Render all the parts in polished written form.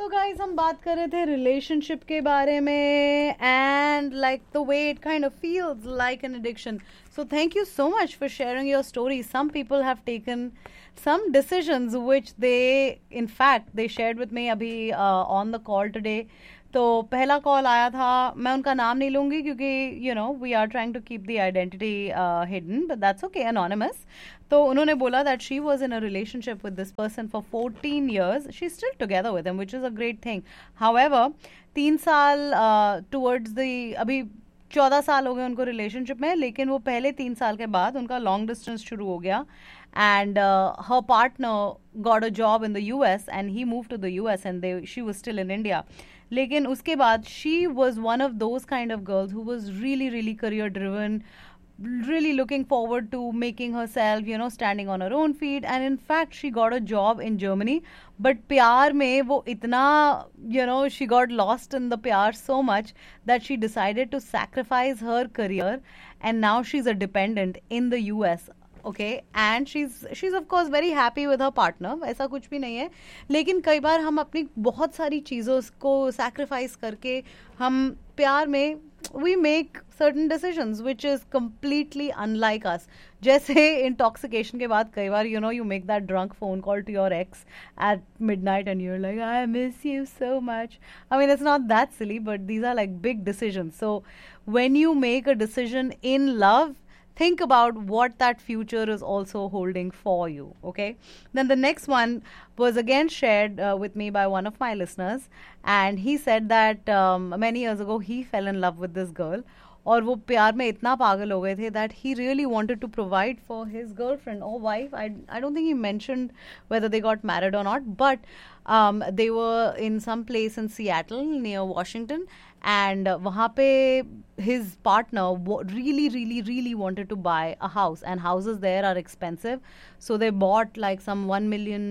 तो गाइस हम बात कर रहे थे रिलेशनशिप के बारे में and like the way it kind of feels like an addiction. So thank you so much for sharing your story. Some people have taken some decisions which they in fact they shared with me अभी on the call today. तो पहला call आया था, मैं उनका नाम नहीं लूँगी क्योंकि you know we are trying to keep the identity hidden, but that's okay, anonymous. तो उन्होंने बोला that she was in a relationship with this person for 14 years. She still together with him which is a great thing. However 3 साल towards the अभी 14 साल हो गए उनको relationship में, लेकिन वो पहले 3 साल के बाद उनका लॉन्ग डिस्टेंस शुरू हो गया. And her partner got a job in the US and he moved to the US and she was still in India. लेकिन उसके बाद she was one of those kind of girls who was really really career driven, really looking forward to making herself, you know, standing on her own feet, and in fact she got a job in Germany. But प्यार में वो इतना, you know, she got lost in the प्यार so much that she decided to sacrifice her career and now she's a dependent in the US. Okay, and she is of course very happy with her partner, ऐसा कुछ भी नहीं है. लेकिन कई बार हम अपनी बहुत सारी चीज़ों को सैक्रिफाइस करके हम प्यार में we make certain decisions which is completely unlike us. जैसे इंटॉक्सिकेशन के बाद कई बार you know you make that drunk phone call to your x eight midnight and your like I miss you so much. I mean it's not that silly but these are like big decisions. So when you make a decision in love, think about what that future is also holding for you. Okay, then the next one was again shared with me by one of my listeners, and he said that many years ago he fell in love with this girl. और वो प्यार में इतना पागल हो गए थे that he really wanted to provide for his girlfriend or wife. I don't think he mentioned whether they got married or not, but they were in some place in Seattle near Washington, and वहाँ पे his partner really really really wanted to buy a house, and houses there are expensive, so they bought like some $1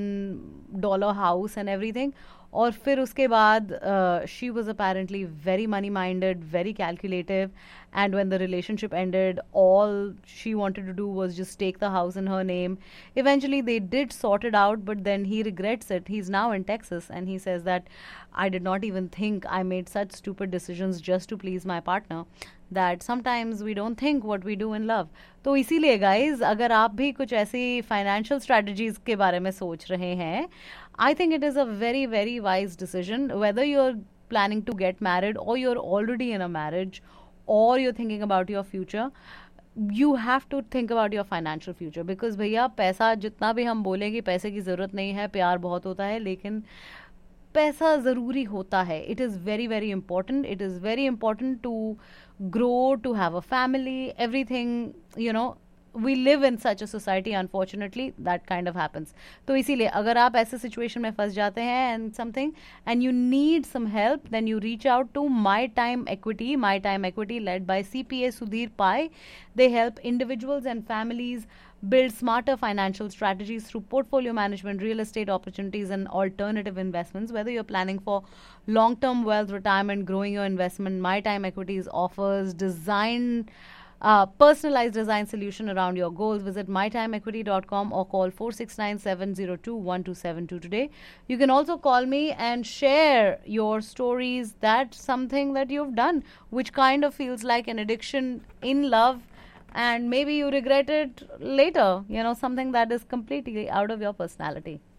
million house and everything. और फिर उसके बाद she was apparently very money minded, very calculative, and when the relationship ended, all she wanted to do was just take the house in her name. Eventually they did sort it out, but then he regrets it. He's now in Texas and he says that I did not even think I made such stupid decisions just to please my partner, that sometimes we don't think what we do in love. तो इसीलिए guys, अगर आप भी कुछ ऐसी financial strategies के बारे में सोच रहे हैं, I think it is a very very wise decision, whether you're planning to get married or you're already in a marriage or you're thinking about your future. You have to think about your financial future, because भैया पैसा जितना भी हम बोलें कि पैसे की ज़रूरत नहीं है, प्यार बहुत होता है, लेकिन पैसा ज़रूरी होता है. It is very very important. It is very important to grow, to have a family, everything, you know. We live in such a society, unfortunately, that kind of happens. तो इसीलिए अगर आप ऐसे सिचुएशन में फंस जाते हैं and something and you need some help, then you reach out to My Time Equity. My Time Equity, led by CPA Sudhir Pai. They help individuals and families build smarter financial strategies through portfolio management, real estate opportunities, and alternative investments. Whether you're planning for long-term wealth, retirement, growing your investment, My Time Equities offers personalized design solution around your goals. Visit mytimeequity.com or call 4697021272 today. You can also call me and share your stories. That's something that you've done which kind of feels like an addiction in love, and maybe you regret it later, you know, something that is completely out of your personality.